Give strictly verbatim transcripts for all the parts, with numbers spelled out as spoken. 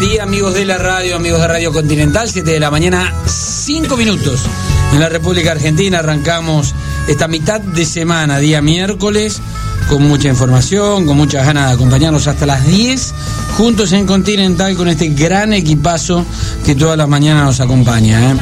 día, amigos de la radio, amigos de Radio Continental, siete de la mañana, cinco minutos. En la República Argentina arrancamos esta mitad de semana, día miércoles, con mucha información, con muchas ganas de acompañarnos hasta las diez, juntos en Continental con este gran equipazo que todas las mañanas nos acompaña. ¿eh?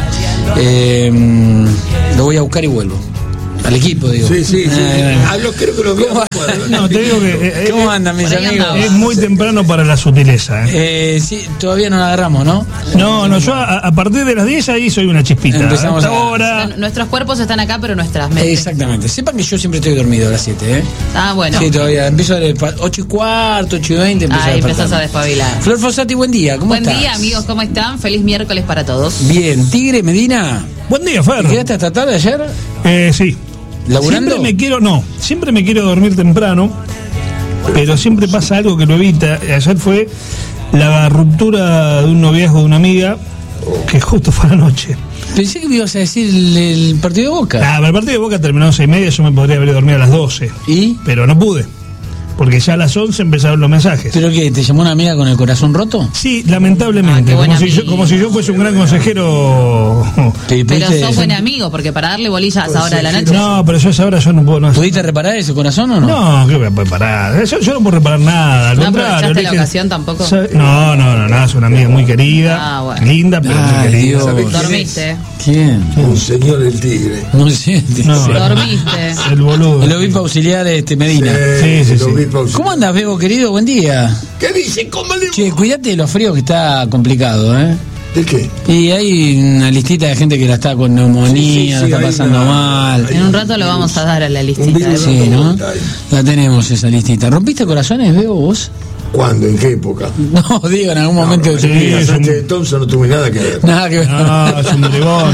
Eh, lo voy a buscar y vuelvo. Al equipo, digo. Sí, sí, sí. Eh, ah, lo creo que lo veo. No, te digo que. Eh, ¿Cómo andan, mis amigos? Es muy temprano para la sutileza. ¿eh? Eh, sí, todavía no la agarramos, ¿no? No, no, yo a, a partir de las diez ahí soy una chispita. Empezamos Hasta a... ahora. Nuestros cuerpos están acá, pero nuestras mentes. Exactamente. Sepan que yo siempre estoy dormido a las siete, ¿eh? Ah, bueno. Sí, todavía. Empiezo a las ocho y cuarto, ocho y veinte. Ahí empezás a despabilar. Flor Fossati, buen día. ¿Cómo buen estás? Buen día, amigos. ¿Cómo están? Feliz miércoles para todos. Bien. Tigre Medina. Buen día, Fer. ¿Te quedaste hasta tarde ayer? Eh, sí. ¿Laburando? Siempre me quiero, no, siempre me quiero dormir temprano, pero siempre pasa algo que lo evita. Ayer fue la ruptura de un noviazgo de una amiga, que justo fue anoche. Pensé que me ibas a decir el, el partido de Boca. Ah, el partido de Boca terminó a once y media, yo me podría haber dormido a las doce. ¿Y? Pero no pude. Porque ya a las once empezaron los mensajes. ¿Pero qué? ¿Te llamó una amiga con el corazón roto? Sí, lamentablemente. Ah, como, si yo, como si yo fuese un gran consejero. Pero sos buen amigo, porque para darle bolilla a esa hora de la noche. No, pero yo a esa hora yo no puedo. No, ¿Pudiste reparar ese corazón o no? No, ¿qué voy a reparar? Yo, yo no puedo reparar nada. Al ¿No contrario, aprovechaste la dije, ocasión tampoco? No, no, no, nada. Es una amiga muy querida. Ah, bueno. Linda, pero Ay, muy querida. Dios. ¿Dormiste? ¿Quién? Un señor el tigre. No sé. No, ¿Dormiste? El boludo. El obispo auxiliar este Medina. Sí, sí, el sí. obispo auxiliar. ¿Cómo andas, Bebo, querido? Buen día. ¿Qué dice? ¿Cómo le Che, cuídate de los fríos que está complicado, ¿eh? ¿De qué? Y hay una listita de gente que la está con neumonía, Sí, sí, sí, la está hay pasando una- mal. hay En un rato lo vamos a dar a la Un listita. virus Sí, ¿no? dando vuelta ahí. La tenemos esa listita. ¿Rompiste corazones, Bebo, vos? ¿Cuándo? ¿En qué época? No, digo, en algún momento de tu sí, vida. es un- Sánchez de Thompson no tuve nada que ver. Nada que ver. No, es un bribón.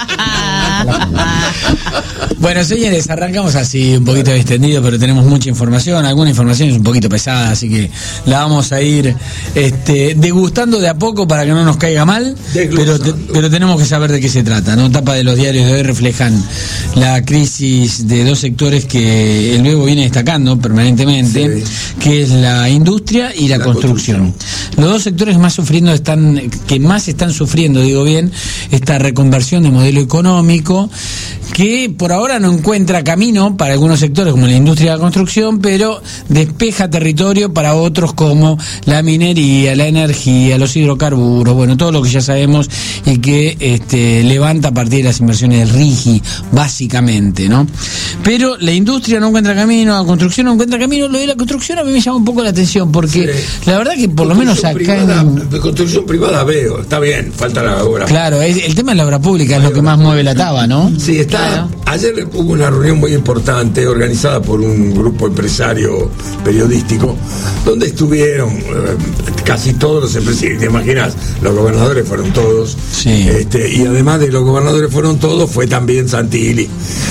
Bueno, señores, arrancamos así, un poquito extendido, pero tenemos mucha información. Alguna información es un poquito pesada, así que la vamos a ir este, degustando de a poco para que no nos caiga mal. Pero, te- pero tenemos que saber de qué se trata, ¿no? Tapa de los diarios de hoy reflejan la crisis de dos sectores que el Bebo viene destacando permanentemente, Sí. que es la industria y la, La construcción. construcción. Los dos sectores más sufriendo están, que más están sufriendo, digo bien, esta reconversión de modelo económico, que por ahora no encuentra camino para algunos sectores como la industria de la construcción, pero despeja territorio para otros como la minería, la energía, los hidrocarburos, bueno, todo lo que ya sabemos y que este, levanta a partir de las inversiones del RIGI, básicamente, ¿no? Pero la industria no encuentra camino, la construcción no encuentra camino. Lo de la construcción a mí me llama un poco la atención, porque Sí. la verdad que por lo menos acá Privada, en... de construcción privada veo, está bien, falta la obra. Claro, es- el tema de la obra pública es lo que más mueve la taba, ¿no? Sí, está. Claro. Ayer hubo una reunión muy importante organizada por un grupo empresario periodístico, donde estuvieron eh, casi todos los empresarios. ¿Te imaginas? Los gobernadores fueron todos. Sí. Este, y además de los gobernadores fueron todos, fue también Santilli.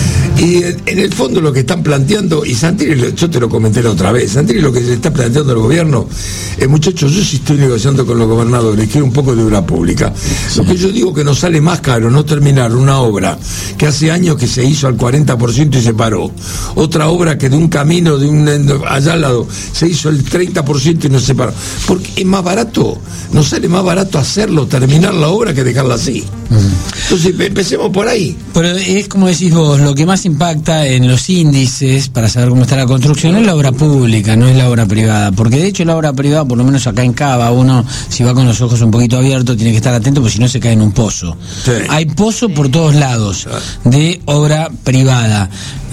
Y eh, en el fondo lo que están planteando, y Santilli, lo- yo te lo comenté la otra vez, Santilli lo que se está planteando el gobierno, eh, muchachos, yo sí estoy negociando con los gobernadores, quiero un poco de obra pública. Lo que yo digo que nos sale más caro no terminar una obra que hace años que se hizo al cuarenta por ciento y se paró. Otra obra que de un camino, de un allá al lado, se hizo el treinta por ciento y no se paró. Porque es más barato, nos sale más barato hacerlo, terminar la obra que dejarla así. Entonces empecemos por ahí. Pero es como decís vos, lo que más impacta en los índices para saber cómo está la construcción es la obra pública, no es la obra privada. Porque de hecho la obra privada, por lo menos acá en Cava, uno si va con los ojos un poquito abiertos tiene que estar atento porque si no se cae en un pozo. Sí. Hay pozo por todos lados de obra privada,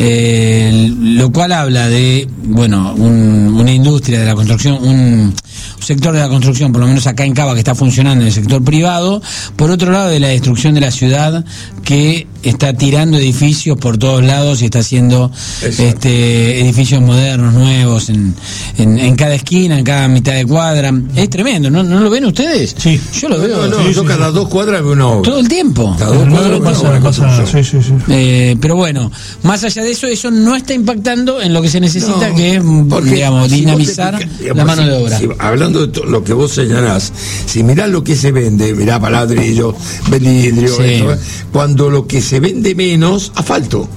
eh, lo cual habla de, bueno, un- una industria de la construcción, un sector de la construcción, por lo menos acá en Cava, que está funcionando en el sector privado. Por otro lado, de la destrucción de la ciudad, que está tirando edificios por todos lados y está haciendo Exacto. este edificios modernos, nuevos, en, en, en cada esquina, en cada mitad de cuadra. Es tremendo, ¿no, ¿no lo ven ustedes? Sí. Yo lo veo No, no, sí, yo sí, cada sí. dos cuadras veo una obra. todo el tiempo. Cada dos No, cuadras no veo una pasa, obra de pasa, construcción. sí, sí, sí. Eh, pero bueno, más allá de eso, eso no está impactando en lo que se necesita, No, que es, porque digamos, si vos dinamizar te fijas, digamos, la mano si- de obra. si- hablando de to- lo que vos señalás, si mirás lo que se vende, mirá paladrillo, velidrio, Sí. esto, cuando lo que se vende menos, asfalto.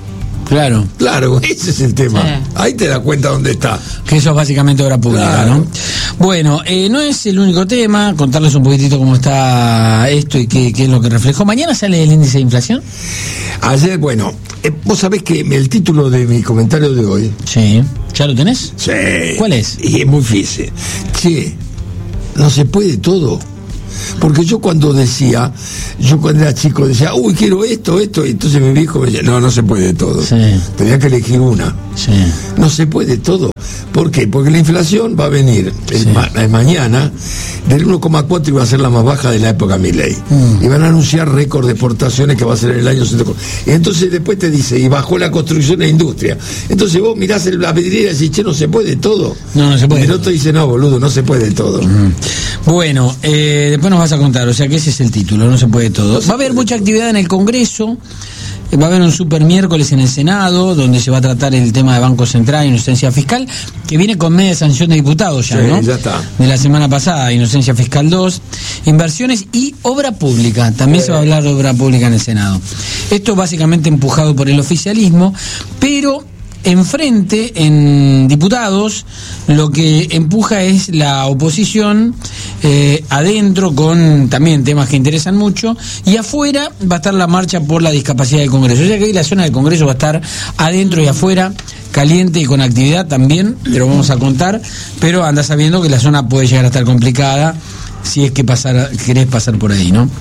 Claro. Claro, ese es el tema. Sí. Ahí te das cuenta dónde está. Que eso es básicamente obra pública, claro. ¿no? Bueno, eh, no es el único tema, contarles un poquitito cómo está esto y qué, qué es lo que reflejó. ¿Mañana sale el índice de inflación? Ayer, bueno, eh, vos sabés que el título de mi comentario de hoy... Sí. ¿Ya lo tenés? Sí. ¿Cuál es? Y es muy difícil. Che, no se puede todo. Porque yo cuando decía, yo cuando era chico decía, uy, quiero esto, esto, y entonces mi viejo me decía, no, no se puede todo. Sí. Tenía que elegir una. Sí. No se puede todo. ¿Por qué? Porque la inflación va a venir sí. el ma- el mañana del uno coma cuatro y va a ser la más baja de la época Milei. Mm. Y van a anunciar récord de exportaciones que va a ser en el año ciento cuatro. Y entonces después te dice, y bajó la construcción e industria. Entonces vos mirás la vidriera y decís, che, no se puede todo. No, no se puede. Y el otro dice, no, boludo, no se puede todo. Mm. Bueno, eh, después nos vas a contar, o sea que ese es el título, no se puede todo. Va a haber mucha actividad en el Congreso. Va a haber un super miércoles en el Senado, donde se va a tratar el tema de Banco Central, inocencia fiscal, que viene con media sanción de diputados ya, sí, ¿no? Ya está. De la semana pasada, inocencia fiscal dos, inversiones y obra pública. También sí. se va a hablar de obra pública en el Senado. Esto básicamente empujado por el oficialismo, pero enfrente, en diputados, lo que empuja es la oposición, eh, adentro con también temas que interesan mucho, y afuera va a estar la marcha por la discapacidad del Congreso. O sea que ahí la zona del Congreso va a estar adentro y afuera, caliente y con actividad también, te lo vamos a contar, pero anda sabiendo que la zona puede llegar a estar complicada si es que pasar, querés pasar por ahí, ¿no?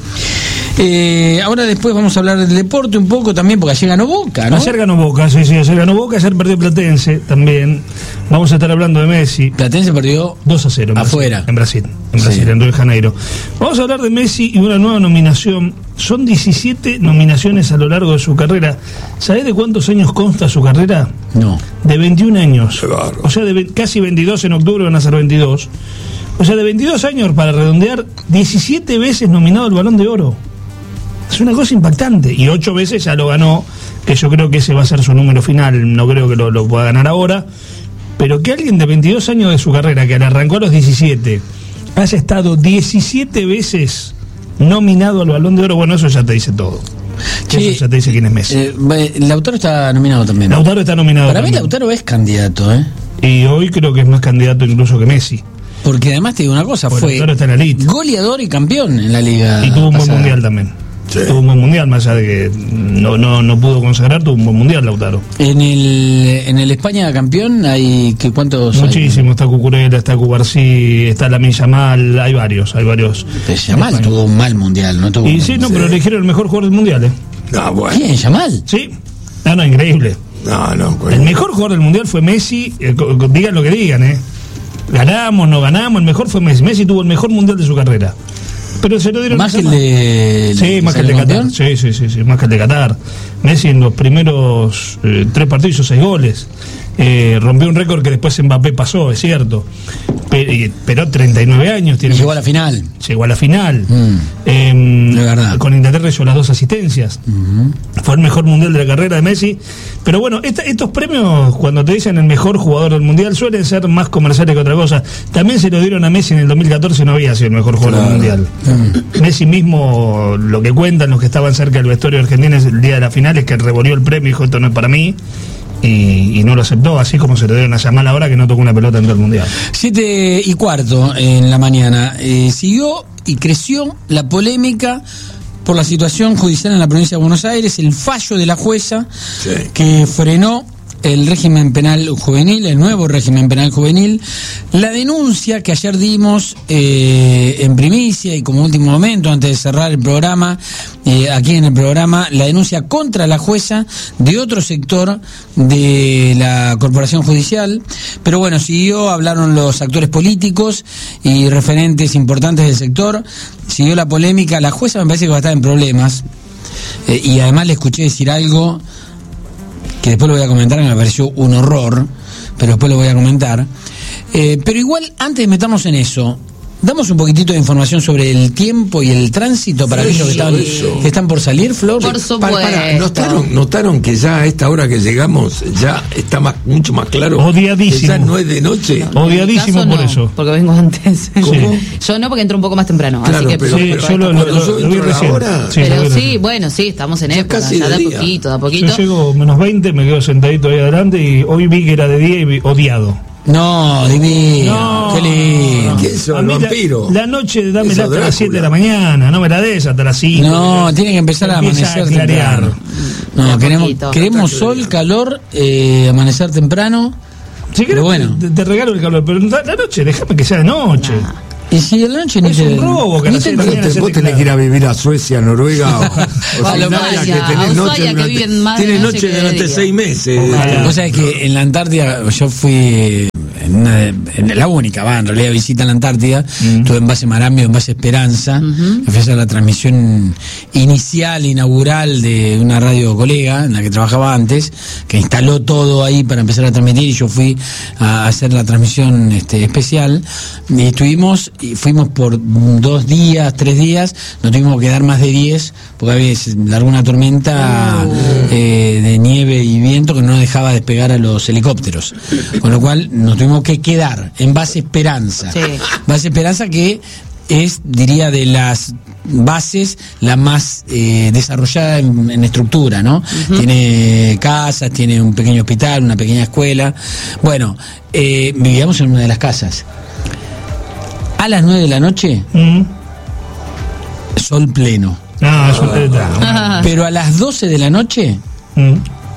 Eh, ahora después vamos a hablar del deporte un poco también, porque ayer ganó Boca, ¿no? Ayer ganó Boca, sí, sí, ayer ganó Boca, ayer perdió Platense también. Vamos a estar hablando de Messi. Platense perdió dos a cero. En afuera. Brasil, en Brasil, en Brasil, sí. en Río de Janeiro. Vamos a hablar de Messi y una nueva nominación. Son diecisiete nominaciones a lo largo de su carrera. ¿Sabés de cuántos años consta su carrera? No. De veintiún años. Claro. O sea, de ve- casi veintidós en octubre, van a ser veintidós. O sea, de veintidós años, para redondear, diecisiete veces nominado al Balón de Oro. Es una cosa impactante. Y ocho veces ya lo ganó, que yo creo que ese va a ser su número final. No creo que lo, lo pueda ganar ahora. Pero que alguien de veintidós años de su carrera, que le arrancó a los diecisiete, haya estado diecisiete veces nominado al Balón de Oro, bueno, eso ya te dice todo. Sí, eso ya te dice quién es Messi. Eh, Lautaro está nominado también, ¿no? Lautaro está nominado Para también. mí Lautaro es candidato, ¿eh? Y hoy creo que es más candidato incluso que Messi. Porque además te digo una cosa, Porque fue Lautaro está en la elite. goleador y campeón en la liga. Y tuvo un buen pasada. mundial también. Sí. Tuvo un buen mundial, más allá de que no, no, no pudo consagrar, tuvo un buen mundial Lautaro. En el en el España campeón hay que cuántos Muchísimo, hay? está Cucurella, está Cubarsí, está Lamine Yamal, hay varios, hay varios. Pero Yamal tuvo un mal mundial, ¿no? Tuvo Y un... sí, no, Sí. pero eligieron el mejor jugador del mundial, ¿eh? No, bueno. ¿Quién, Yamal? Sí. No, no, increíble. No, no, pues. El mejor jugador del mundial fue Messi, eh, co- co- digan lo que digan, ¿eh? Ganamos, no ganamos, el mejor fue Messi. Messi tuvo el mejor mundial de su carrera. Pero se lo dieron Más a que el Yamal. de Sí, más que el de campeón? Qatar. Sí, sí, sí, sí, más que el de Qatar. Messi en los primeros eh, tres partidos hizo seis goles. Eh, rompió un récord que después Mbappé pasó, es cierto. Pero, pero treinta y nueve años tiene. Llegó a la final. Llegó a la final. Mm. Eh, De verdad. Con Inglaterra hizo las dos asistencias. Uh-huh. Fue el mejor mundial de la carrera de Messi. Pero bueno, esta, estos premios, cuando te dicen el mejor jugador del mundial, suelen ser más comerciales que otra cosa. También se lo dieron a Messi en el dos mil catorce, no había sido el mejor jugador Claro. del mundial. Mm. Messi mismo, lo que cuentan los que estaban cerca del vestuario argentino el día de la final, es que revolvió el premio y dijo, esto no es para mí. Y, y no lo aceptó, así como se lo dieron a Yamal ahora, que no tocó una pelota en todo el mundial. Siete y cuarto en la mañana. Eh, siguió y creció la polémica por la situación judicial en la provincia de Buenos Aires, el fallo de la jueza Sí. que frenó el régimen penal juvenil, el nuevo régimen penal juvenil, la denuncia que ayer dimos eh, en primicia y como último momento, antes de cerrar el programa, eh, aquí en el programa, la denuncia contra la jueza de otro sector de la corporación judicial, pero bueno, siguió, hablaron los actores políticos y referentes importantes del sector, siguió la polémica, la jueza me parece que va a estar en problemas, eh, y además le escuché decir algo que después lo voy a comentar, que me pareció un horror, pero después lo voy a comentar. Eh, pero igual, antes de meternos en eso, Damos un poquitito de información sobre el tiempo y el tránsito para Sí, aquellos que están, eso. que están por salir, Flor. Por supuesto. Para, para, ¿notaron, notaron que ya a esta hora que llegamos ya está más, mucho más claro? Odiadísimo. Que ya no es de noche. No. Odiadísimo En mi por caso, no, eso. porque vengo antes. ¿Cómo? Yo no, porque entro un poco más temprano. Claro, así que pero- Sí, pero yo lo, lo, cuando lo- yo lo vi entro recién. ahora- Sí, lo Pero vi sí, recién. bueno, sí, estamos en Ya época, casi ya de de a día. poquito, de a Yo poquito. llego menos veinte, me quedo sentadito ahí adelante y hoy vi que era de día y vi odiado. No, divino. Qué lindo. ¿Quién sos, A mí la- vampiro? La, noche dámela Eso, hasta las siete de la Drácula. mañana, no me la des hasta las cinco. No, tiene que empezar a Empieza amanecer a clarear. temprano. De No, a queremos, poquito. queremos sol, calor, eh, amanecer temprano. Si querés, Pero bueno. te, te regalo el calor, pero la la noche, déjame que sea de noche. Nah. Y si en la noche ni Es te. un robo que a ni las te- seis de la Vos, mañana te- se vos te tenés clava. que ir a vivir a Suecia, Noruega o, o Vale, Finlandia, Ushuaia, que tenés a noche Ushuaia, que durante, viven más de tenés noche noche que de durante día. seis meses. Ojalá. Vos sabés que en la Antártida yo fui en, una de- en la única, va, en realidad visita en la Antártida, estuve en base Marambio, en base Esperanza, Ujú. fui a hacer la transmisión inicial, inaugural de una radio colega en la que trabajaba antes, que instaló todo ahí para empezar a transmitir y yo fui a hacer la transmisión este, especial y estuvimos, y fuimos por dos días, tres días, nos tuvimos que quedar más de diez porque había se largó una tormenta eh, de nieve y viento que no dejaba despegar a los helicópteros, con lo cual nos tuvimos que quedar en base Esperanza. Sí. Base Esperanza que es, diría, de las bases la más eh, desarrollada en, en estructura, ¿no? Tiene casas, tiene un pequeño hospital, una pequeña escuela. Bueno, eh, vivíamos en una de las casas. A las nueve de la noche, Mm. sol pleno. No, es un no. Pero a las doce de la noche, Mm.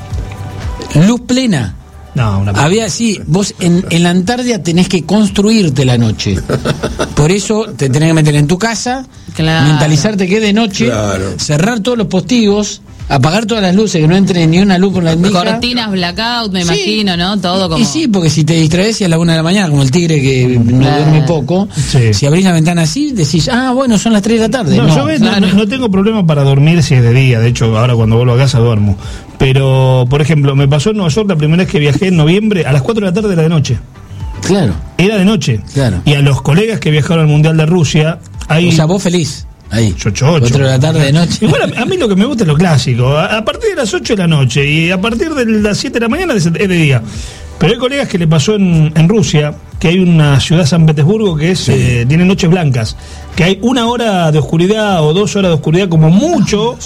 luz plena. No, una Había, sí, vos en, en la Antártida tenés que construirte la noche. Por eso te tenés que meter en tu casa, Claro. mentalizarte que es de noche, Claro. cerrar todos los postigos, apagar todas las luces, que no entre ni una luz por la almija. Cortinas blackout, me Sí. imagino, ¿no? Todo como. Y sí, porque si te distraes y a la una de la mañana, como el tigre que no Claro. duerme poco, Sí. si abrís la ventana así, decís, ah, bueno, son las tres de la tarde. No, No, yo ves, no, claro. no- no tengo problema para dormir si es de día. De hecho, ahora cuando vuelvo a casa duermo. Pero, por ejemplo, me pasó en Nueva York la primera vez que viajé en noviembre, a las cuatro de la tarde era de noche. Claro, Era de noche. Claro. Y a los colegas que viajaron al Mundial de Rusia, hay... o sea, vos feliz, ahí. Yo chocho. Cuatro de la tarde de noche. Igual a, a mí lo que me gusta es lo clásico. A, a partir de las ocho de la noche y a partir de las siete de la mañana es, es de día. Pero hay colegas que le pasó en, en Rusia, que hay una ciudad, San Petersburgo, que es eh, tiene noches blancas. Que hay una hora de oscuridad o dos horas de oscuridad como mucho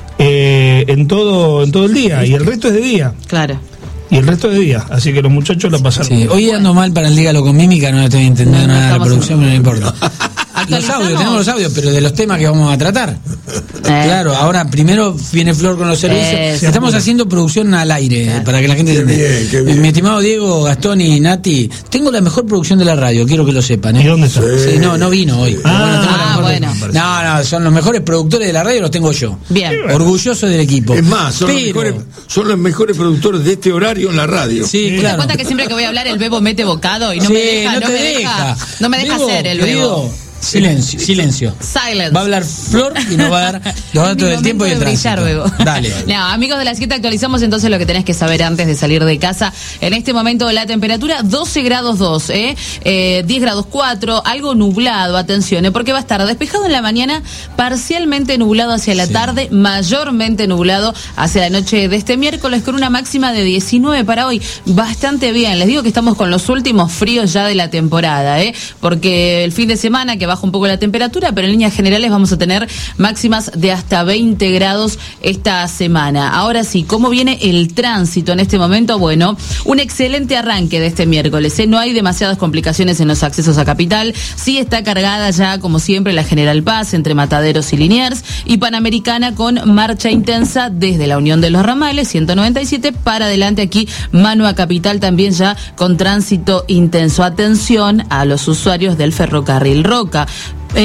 eh, en todo en todo el día. Y el resto es de día. Claro. Y el resto es de día. Así que los muchachos la pasaron. Sí, hoy ando mal para el Dígalo con Mímica, no estoy entendiendo No, no nada de la estamos producción, pero no importa. Los ¿Actualizamos? audios, tenemos los audios, pero de los temas que vamos a tratar. Eh. Claro, ahora primero viene Flor con los servicios. Eso. Estamos haciendo producción al aire, eh, para que la gente Qué se bien, entere. qué bien. Mi estimado Diego, Gastón y Nati, tengo la mejor producción de la radio, quiero que lo sepan. ¿eh? ¿Y dónde está? Sí, no, no vino hoy. Pero Ah, tengo la ah, mejor- bueno. No, no, son los mejores productores de la radio, los tengo yo. Bien. Orgulloso del equipo. Es más, son, los Pero- mejores, son los mejores productores de este horario en la radio. Sí, ¿Te das claro. cuenta que siempre que voy a hablar el bebo mete bocado y no Sí, me deja, no no, te me deja, deja. no me deja Bebo, hacer el querido, bebo? Silencio, silencio. Silence. Va a hablar Flor y nos va a dar los datos del tiempo y el de brillar, tránsito. Bebo. Dale. No, amigos de la siete, actualizamos entonces lo que tenés que saber antes de salir de casa. En este momento la temperatura doce grados dos, ¿eh? Eh, diez grados cuatro, algo nublado, atención, ¿eh? Porque va a estar despejado en la mañana, parcialmente nublado hacia la Sí. tarde, mayormente nublado hacia la noche de este miércoles, con una máxima de diecinueve para hoy. Bastante bien, les digo que estamos con los últimos fríos ya de la temporada, ¿eh? Porque el fin de semana que baja un poco la temperatura, pero en líneas generales vamos a tener máximas de hasta veinte grados esta semana. Ahora sí, ¿cómo viene el tránsito en este momento? Bueno, un excelente arranque de este miércoles, ¿eh? No hay demasiadas complicaciones en los accesos a Capital. Sí está cargada ya, como siempre, la General Paz entre Mataderos y Liniers, y Panamericana con marcha intensa desde la Unión de los Ramales, ciento noventa y siete, para adelante aquí, mano a Capital, también ya con tránsito intenso. Atención a los usuarios del ferrocarril Roca. En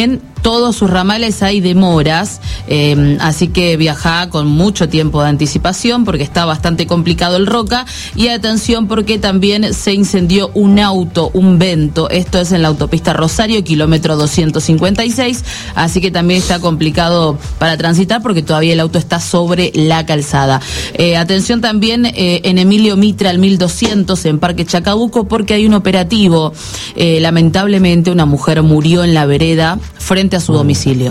todos sus ramales hay demoras, eh, así que viaja con mucho tiempo de anticipación porque está bastante complicado el Roca. Y atención porque también se incendió un auto, un Vento, esto es en la autopista Rosario, kilómetro doscientos cincuenta y seis, así que también está complicado para transitar porque todavía el auto está sobre la calzada. Eh, atención también eh, en Emilio Mitre al mil doscientos en Parque Chacabuco porque hay un operativo. Eh, lamentablemente una mujer murió en la vereda frente a su domicilio.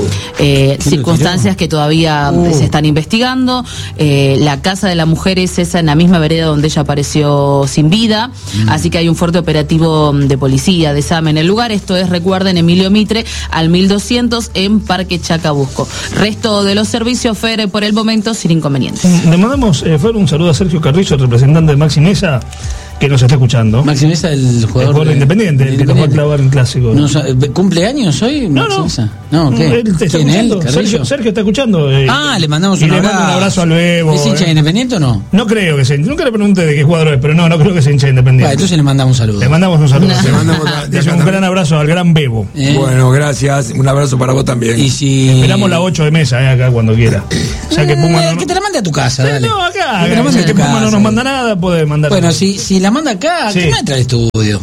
Eh, circunstancias que todavía uh. se están investigando. Eh, la casa de la mujer es esa en la misma vereda donde ella apareció sin vida, mm. así que hay un fuerte operativo de policía, de examen en el lugar. Esto es, recuerden, Emilio Mitre al mil doscientos en Parque Chacabuco. Resto de los servicios, Fer, por el momento sin inconvenientes. Le mandamos, eh, Fer, un saludo a Sergio Carrillo, representante de Maxi Mesa, que nos está escuchando. Maxi Mesa, el jugador, el jugador de, Independiente, el que nos va a clavar en clásico. No, ¿cumple años hoy? No, no. No, ¿qué? Él te está ¿Quién, escuchando. él? Sergio, Sergio está escuchando. Eh, ah, le mandamos un y abrazo. Le mando un abrazo al Bebo. ¿Es hincha eh. de Independiente o no? No creo que sea. Nunca le pregunté de qué jugador es, pero no, no creo que sea hincha de Independiente. Bueno, entonces le mandamos un saludo. Le mandamos un saludo. Le mandamos a, un gran abrazo al gran Bebo. Eh. Bueno, gracias. Un abrazo para vos también. Y si... Esperamos la ocho de mesa, eh, acá cuando quiera. O sea, que, Puma no... que te la mande a tu casa, dale. No, acá. Que, acá, acá, que Puma no nos manda nada, puede mandar. Bueno, si, si la manda acá, sí. ¿Qué me trae el estudio?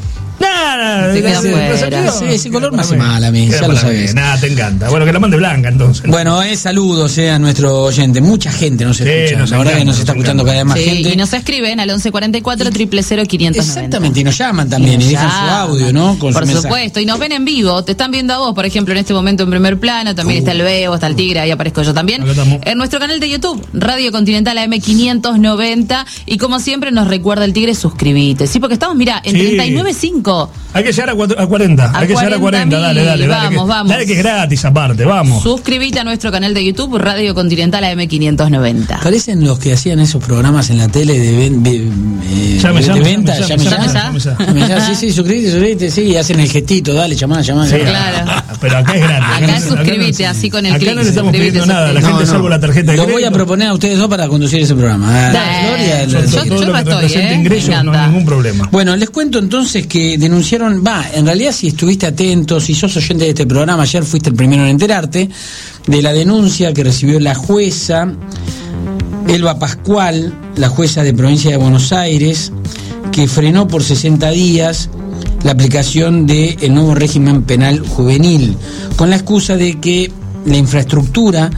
Nada, te queda fuera. Sí, ese color me hace mal a mí, ya lo sabes. Nada, te encanta. Bueno, que la mande blanca entonces. Bueno, eh, saludos eh, a nuestro oyente. Mucha gente nos escucha. Sí, nos la verdad que nos está escuchando cada vez más sí, gente. Y nos escriben al once cuarenta y cuatro, cero cero cero, quinientos noventa. Exactamente, y nos llaman también y, y dejan su audio, ¿no? Con Por su supuesto, mensaje. Y nos ven en vivo. Te están viendo a vos, por ejemplo, en este momento en primer plano. También uh. está el Bebo, está el Tigre, ahí aparezco yo también. En nuestro canal de YouTube, Radio Continental A M quinientos noventa. Y como siempre nos recuerda el Tigre, suscribite. Sí, porque estamos, mirá, en sí. treinta y nueve punto cinco. Hay que llegar a cuarenta. A Hay que llegar a cuarenta, dale, dale, dale. Vamos, que, vamos. Dale que es gratis aparte, vamos. Suscríbete a nuestro canal de YouTube, Radio Continental A M quinientos noventa. Parecen los que hacían esos programas en la tele de, ven, de, eh, llame, de llame, venta. Llame, llame, llame, llame, llame, llame, llame. Sí, sí, suscríbete, suscríbete, sí, y hacen el gestito, dale, llamá, llamá. Sí, claro. Pero acá es gratis. Acá, acá es suscríbete, no, así con el acá clic. Acá no le estamos pidiendo nada, la no, gente no. salvo la tarjeta de Lo crédito. voy a proponer a ustedes dos para conducir ese programa. Dale. Gloria, yo, yo, yo, yo lo que estoy, represente eh, ingresos no hay ningún problema. Bueno, les cuento entonces que denunciaron, va, en realidad si estuviste atento, si sos oyente de este programa, ayer fuiste el primero en enterarte de la denuncia que recibió la jueza Elba Pascual, la jueza de Provincia de Buenos Aires, que frenó por sesenta días la aplicación del nuevo régimen penal juvenil, con la excusa de que la infraestructura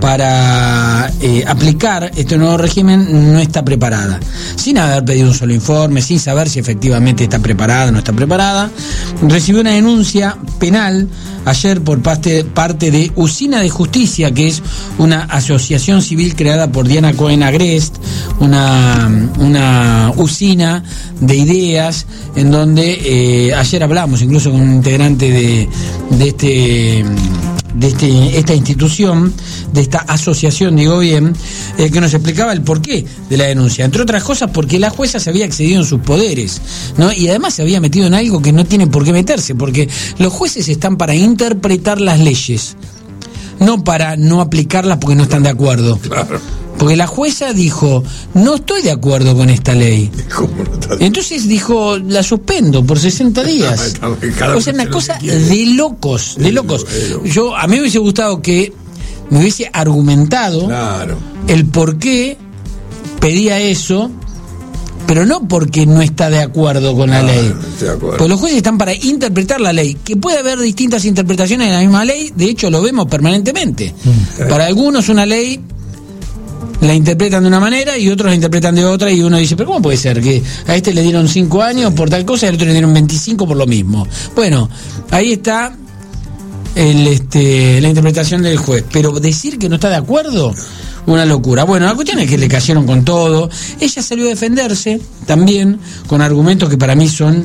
para eh, aplicar este nuevo régimen no está preparada, sin haber pedido un solo informe, sin saber si efectivamente está preparada o no está preparada. Recibió una denuncia penal ayer por parte, parte de Usina de Justicia, que es una asociación civil creada por Diana Cohen Agrest, una, una usina de ideas en donde eh, ayer hablamos incluso con un integrante de, de este de este, esta institución, de esta asociación, digo bien, eh, que nos explicaba el porqué de la denuncia. Entre otras cosas, porque la jueza se había excedido en sus poderes, ¿no? Y además se había metido en algo que no tiene por qué meterse, porque los jueces están para interpretar las leyes, no para no aplicarlas porque no están de acuerdo. Claro. Porque la jueza dijo, no estoy de acuerdo con esta ley. Entonces dijo, la suspendo por sesenta días. O sea, una cosa de locos, de locos. Yo, a mí me hubiese gustado que me hubiese argumentado claro. el por qué pedía eso, pero no porque no está de acuerdo con la ley. Pues los jueces están para interpretar la ley, que puede haber distintas interpretaciones de la misma ley, de hecho lo vemos permanentemente. Para algunos una ley la interpretan de una manera y otros la interpretan de otra, y uno dice, pero ¿cómo puede ser que a este le dieron cinco años por tal cosa y al otro le dieron veinticinco por lo mismo? Bueno, ahí está el, este, la interpretación del juez, pero decir que no está de acuerdo, una locura. Bueno, la cuestión es que le cayeron con todo. Ella salió a defenderse también con argumentos que para mí son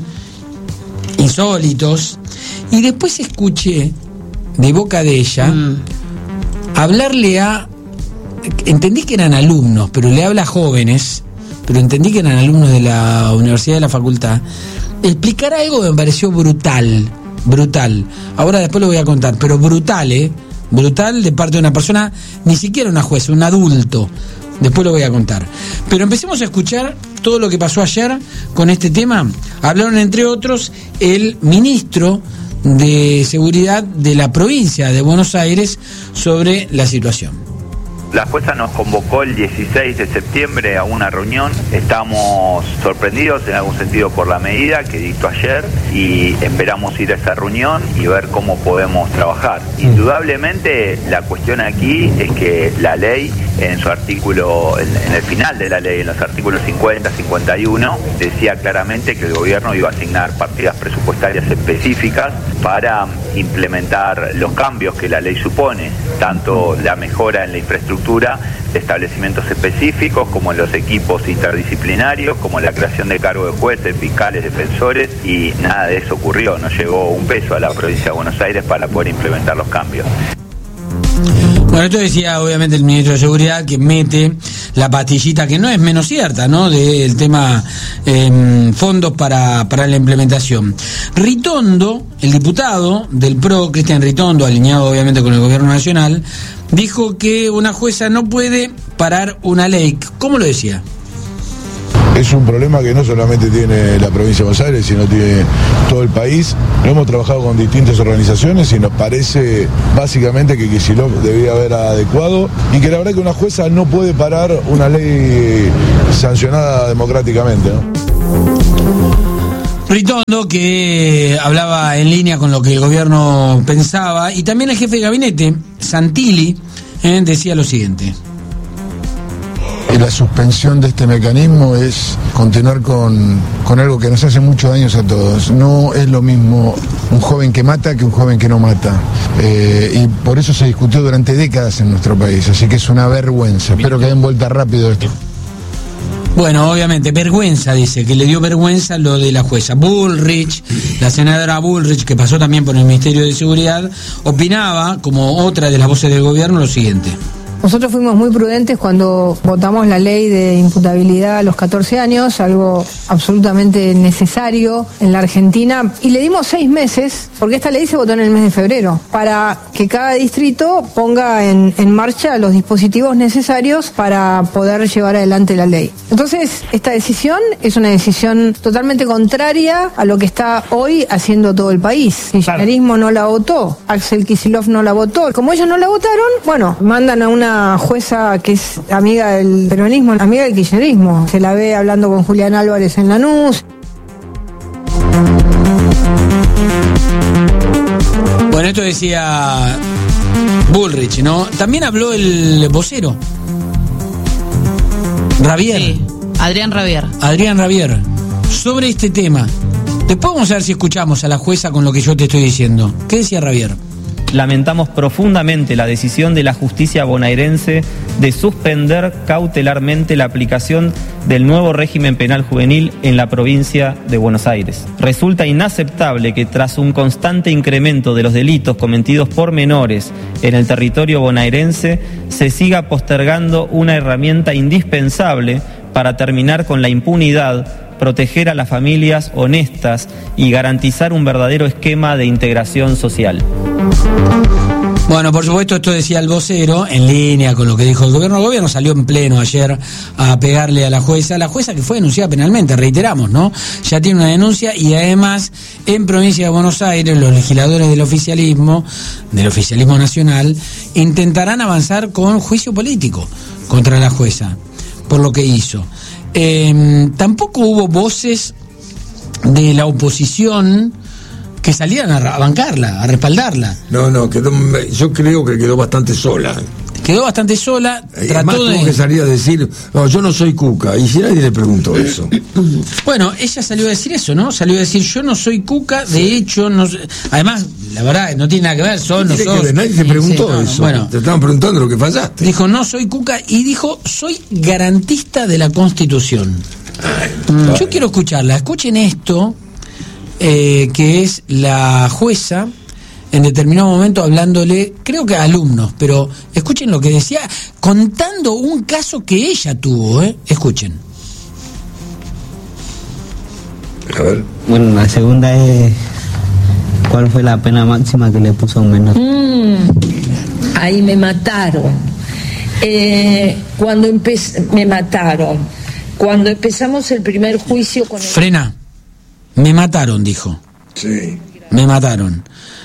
insólitos, y después escuché de boca de ella mm. hablarle a, entendí que eran alumnos, pero le habla a jóvenes, pero entendí que eran alumnos de la universidad, de la facultad, explicar algo que me pareció brutal, brutal. Ahora después lo voy a contar, pero brutal, ¿eh? Brutal de parte de una persona, ni siquiera una jueza, un adulto. Después lo voy a contar. Pero empecemos a escuchar todo lo que pasó ayer con este tema. Hablaron, entre otros, el ministro de Seguridad de la provincia de Buenos Aires sobre la situación. La jueza nos convocó el dieciséis de septiembre a una reunión. Estamos sorprendidos en algún sentido por la medida que dictó ayer y esperamos ir a esa reunión y ver cómo podemos trabajar. Indudablemente la cuestión aquí es que la ley en su artículo, en el final de la ley, en los artículos cincuenta, cincuenta y uno, decía claramente que el gobierno iba a asignar partidas presupuestarias específicas para implementar los cambios que la ley supone, tanto la mejora en la infraestructura de establecimientos específicos, como en los equipos interdisciplinarios, como la creación de cargos de jueces, fiscales, defensores, y nada de eso ocurrió. No llegó un peso a la provincia de Buenos Aires para poder implementar los cambios. Bueno, esto decía obviamente el ministro de Seguridad, que mete la pastillita, que no es menos cierta, ¿no?, del tema eh, fondos para, para la implementación. Ritondo, el diputado del P R O, Cristian Ritondo, alineado obviamente con el gobierno nacional, dijo que una jueza no puede parar una ley. ¿Cómo lo decía? Es un problema que no solamente tiene la provincia de Buenos Aires, sino tiene todo el país. Lo hemos trabajado con distintas organizaciones y nos parece básicamente que Kicillof debía haber adecuado y que la verdad que una jueza no puede parar una ley sancionada democráticamente, ¿no? Ritondo, que hablaba en línea con lo que el gobierno pensaba, y también el jefe de gabinete, Santilli, eh, decía lo siguiente. Y la suspensión de este mecanismo es continuar con, con algo que nos hace muchos daños a todos. No es lo mismo un joven que mata que un joven que no mata. Eh, y por eso se discutió durante décadas en nuestro país. Así que es una vergüenza. Espero que den vuelta rápido esto. Bueno, obviamente, vergüenza, dice, que le dio vergüenza lo de la jueza. Bullrich, la senadora Bullrich, que pasó también por el Ministerio de Seguridad, opinaba, como otra de las voces del gobierno, lo siguiente. Nosotros fuimos muy prudentes cuando votamos la ley de imputabilidad a los catorce años, algo absolutamente necesario en la Argentina, y le dimos seis meses, porque esta ley se votó en el mes de febrero, para que cada distrito ponga en, en marcha los dispositivos necesarios para poder llevar adelante la ley. Entonces, esta decisión es una decisión totalmente contraria a lo que está hoy haciendo todo el país. El kirchnerismo no la votó, Axel Kicillof no la votó. Como ellos no la votaron, bueno, mandan a una jueza que es amiga del peronismo, amiga del kirchnerismo. Se la ve hablando con Julián Álvarez en Lanús. Bueno, esto decía Bullrich, ¿no? También habló el vocero, Ravier. Sí, Adrián Ravier. Adrián Ravier, sobre este tema. Después vamos a ver si escuchamos a la jueza con lo que yo te estoy diciendo. ¿Qué decía Ravier? Lamentamos profundamente la decisión de la justicia bonaerense de suspender cautelarmente la aplicación del nuevo régimen penal juvenil en la provincia de Buenos Aires. Resulta inaceptable que tras un constante incremento de los delitos cometidos por menores en el territorio bonaerense se siga postergando una herramienta indispensable para terminar con la impunidad, proteger a las familias honestas y garantizar un verdadero esquema de integración social. Bueno, por supuesto, esto decía el vocero, en línea con lo que dijo el gobierno. El gobierno salió en pleno ayer a pegarle a la jueza, la jueza que fue denunciada penalmente, reiteramos, ¿no? Ya tiene una denuncia y además en provincia de Buenos Aires los legisladores del oficialismo, del oficialismo nacional, intentarán avanzar con juicio político contra la jueza por lo que hizo. Eh, tampoco hubo voces de la oposición que salieran a bancarla, a respaldarla. No, no, quedó, yo creo que quedó bastante sola. Quedó bastante sola, y trató además, de... tuvo que salir a decir, no, yo no soy Cuca, y si nadie le preguntó eso. Bueno, ella salió a decir eso, ¿no? Salió a decir, yo no soy Cuca, de sí. hecho, no sé... Además, la verdad, no tiene nada que ver, son, no sos... Nadie te preguntó sí, no, eso, bueno, te estaban preguntando lo que fallaste. Dijo, no soy Cuca, y dijo, soy garantista de la Constitución. Ay, mm, yo quiero escucharla, escuchen esto... Eh, que es la jueza en determinado momento hablándole, creo que a alumnos, pero escuchen lo que decía, contando un caso que ella tuvo, ¿eh? Escuchen. A ver. Bueno, la segunda es, ¿cuál fue la pena máxima que le puso a un menor? Mm, ahí me mataron. Eh, cuando empe- me mataron. Cuando empezamos el primer juicio con el... Frena. Me mataron, dijo. Sí. me mataron.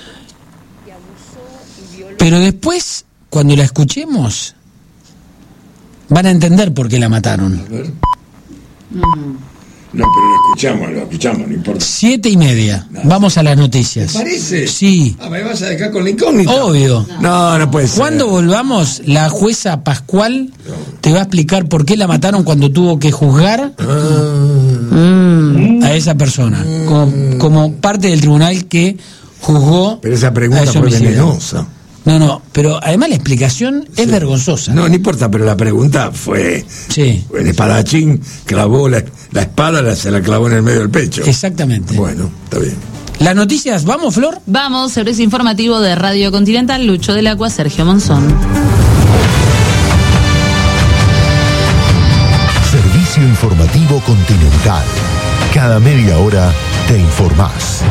Pero después, cuando la escuchemos, van a entender por qué la mataron. A ver. No, pero lo escuchamos, lo escuchamos, no importa. Siete y media. No. Vamos a las noticias. ¿Te parece? Sí. Ah, ¿me vas a dejar con la incógnita? Obvio. No, no puede ser. Cuando volvamos, la jueza Pascual no. te va a explicar por qué la mataron cuando tuvo que juzgar ah. mm, a esa persona. Mm. Como, como parte del tribunal que juzgó. Pero esa pregunta fue venenosa. No, no, pero además la explicación es sí. vergonzosa. No, no importa, pero la pregunta fue... Sí. El espadachín clavó la, la espada, la, se la clavó en el medio del pecho. Exactamente. Bueno, está bien. Las noticias, ¿vamos, Flor? Vamos, servicio informativo de Radio Continental, Lucho del Agua, Sergio Monzón. Servicio informativo Continental. Cada media hora te informás.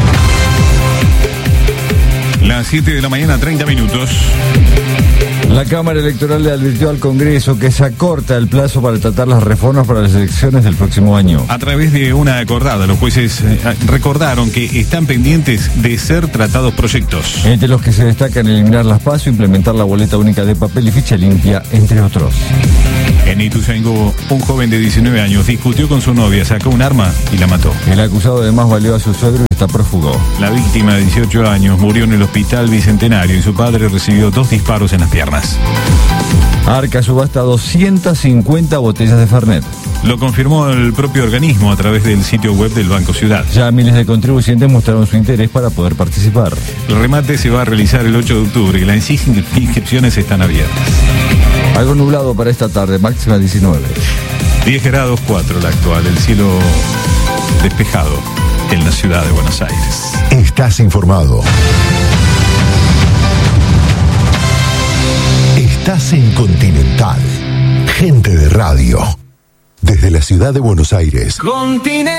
Las siete de la mañana, treinta minutos. La Cámara Electoral le advirtió al Congreso que se acorta el plazo para tratar las reformas para las elecciones del próximo año. A través de una acordada, los jueces eh, recordaron que están pendientes de ser tratados proyectos. Entre los que se destacan eliminar las PASO, implementar la boleta única de papel y ficha limpia, entre otros. En Ituzaingó, un joven de diecinueve años discutió con su novia, sacó un arma y la mató. El acusado además baleó a su suegro y está prófugo. La víctima, de dieciocho años, murió en el hospital Bicentenario y su padre recibió dos disparos en las piernas. Arca subasta doscientas cincuenta botellas de Fernet. Lo confirmó el propio organismo a través del sitio web del Banco Ciudad. Ya miles de contribuyentes mostraron su interés para poder participar. El remate se va a realizar el ocho de octubre y las inscripciones están abiertas. Algo nublado para esta tarde, máxima diecinueve. diez grados cuatro la actual, el cielo despejado en la ciudad de Buenos Aires. Estás informado. Estás en Continental. Gente de radio. Desde la ciudad de Buenos Aires. Continental.